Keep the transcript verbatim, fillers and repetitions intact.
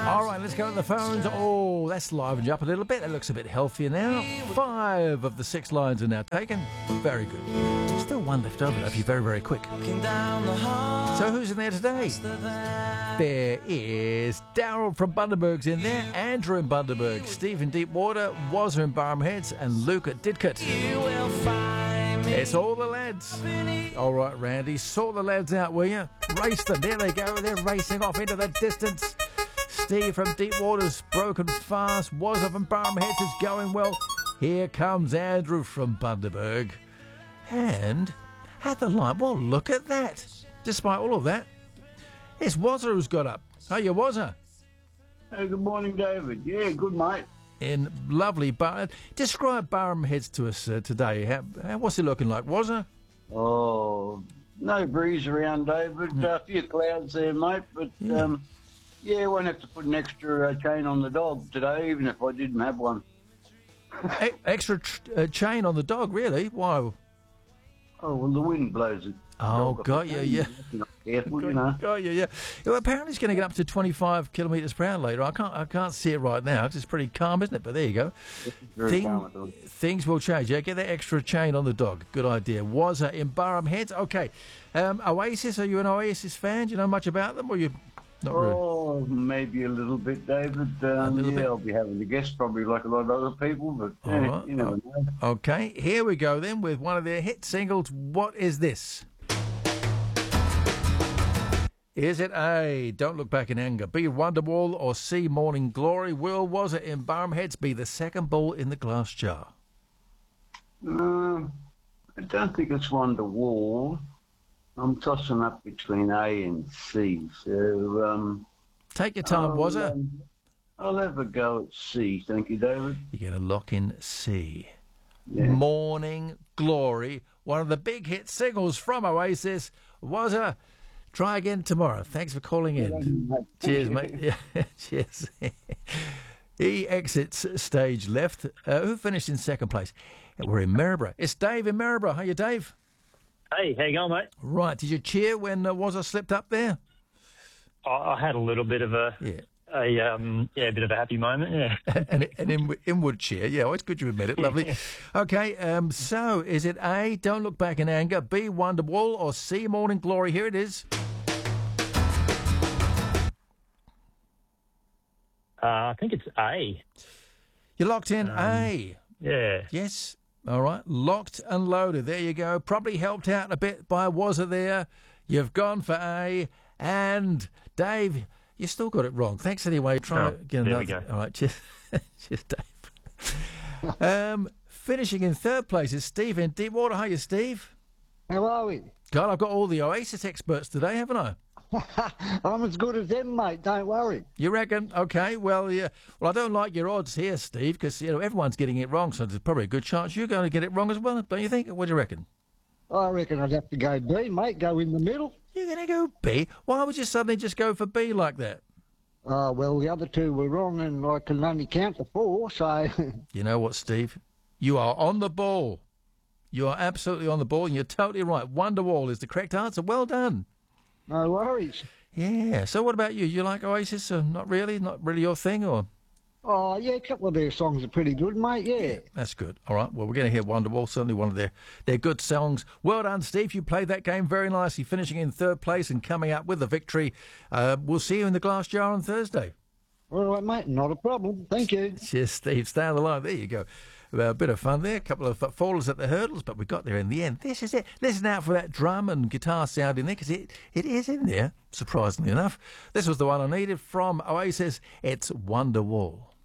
All right, let's go to the phones. Oh, that's livened you up a little bit. That looks a bit healthier now. Five of the six lines are now taken. Very good. Still one left over, though, if you're very, very quick. So who's in there today? There is Daryl from Bundaberg's in there, Andrew in Bundaberg, Steve in Deepwater, Wazza in Barham Heads, and Luke at Didcot. It's all the lads. All right, Randy, sort the lads out, will you? Race them. There they go. They're racing off into the distance. Steve from Deepwater's broken fast. Wazza from Barham Heads is going well. Here comes Andrew from Bundaberg. And at the line, well, look at that. Despite all of that, it's Wazza who's got up. How you, Wazza? Hey, good morning, David. Yeah, good, mate. In lovely Bar. Describe Barham Heads to us uh, today. How, how, what's it looking like, Wazza? Oh, no breeze around, David. Mm. Uh, a few clouds there, mate. But, yeah, um, yeah I won't have to put an extra uh, chain on the dog today, even if I didn't have one. e- extra tr- uh, chain on the dog, really? Why? Oh, well, the wind blows it. Oh, got you, yeah. Careful, got, you know. Got you, yeah. Well, apparently it's going to get up to twenty-five kilometres per hour later. I can't I can't see it right now. It's pretty calm, isn't it? But there you go. Very Thing, calm, things will change. Yeah, get that extra chain on the dog. Good idea. Wazza in Barham Heads. Okay. Um, Oasis, are you an Oasis fan? Do you know much about them? Or you not really? Oh, maybe a little bit, David. Um, yeah, bit. I'll be having to guess probably like a lot of other people, but eh, right. you never know. Okay, here we go then with one of their hit singles. What is this? Is it A, Don't Look Back in Anger, B, Wonderwall, or C, Morning Glory? Will Wazza in Barham Heads be the second ball in the glass jar? Uh, I don't think it's Wonderwall. I'm tossing up between A and C. So um, take your time, I'll, Wazza. Um, I'll have a go at C. Thank you, David. You're going to lock in C. Yeah. Morning Glory, one of the big hit singles from Oasis. Wazza, try again tomorrow. Thanks for calling in. Yeah, cheers, mate. Yeah, cheers. He exits stage left. Uh, who finished in second place? We're in Maryborough. It's Dave in Maryborough. How you, Dave? Hey, how you going, mate? Right. Did you cheer when uh, Wazza slipped up there? I, I had a little bit of a, yeah, a um, yeah, a bit of a happy moment. Yeah, an, an in, inward cheer. Yeah, always good you admit it. Lovely. Okay. Um. So, is it A, Don't Look Back in Anger, B, Wonderwall, or C, Morning Glory? Here it is. Uh, I think it's A. You locked in um, A. Yeah. Yes. All right. Locked and loaded. There you go. Probably helped out a bit by Wazza there. You've gone for A. And Dave, you still got it wrong. Thanks anyway. Try oh, again. There another. we go. All right. Cheers, cheers Dave. um, finishing in third place is Steve in Deepwater. How are you, Steve? How are we? God, I've got all the Oasis experts today, haven't I? I'm as good as them, mate. Don't worry. You reckon? Okay. Well, yeah. Well, I don't like your odds here, Steve, because you know everyone's getting it wrong. So there's probably a good chance you're going to get it wrong as well. Don't you think? What do you reckon? I reckon I'd have to go B, mate. Go in the middle. You're going to go B? Why would you suddenly just go for B like that? Oh, uh, well, the other two were wrong, and I can only count to four. So. You know what, Steve? You are on the ball. You are absolutely on the ball, and you're totally right. Wonderwall is the correct answer. Well done. No worries. Yeah. So what about you? You like Oasis? Or not really? Not really your thing, or? Oh, yeah, a couple of their songs are pretty good, mate, yeah. yeah that's good. All right. Well, we're going to hear Wonderwall, certainly one of their, their good songs. Well done, Steve. You played that game very nicely, finishing in third place and coming out with the victory. Uh, we'll see you in the glass jar on Thursday. All right, mate. Not a problem. Thank you. Cheers, Steve. Stay on the line. There you go. A bit of fun there. A couple of fallers at the hurdles, but we got there in the end. This is it. Listen out for that drum and guitar sound in there, because it, it is in there, surprisingly enough. This was the one I needed from Oasis. It's Wonderwall.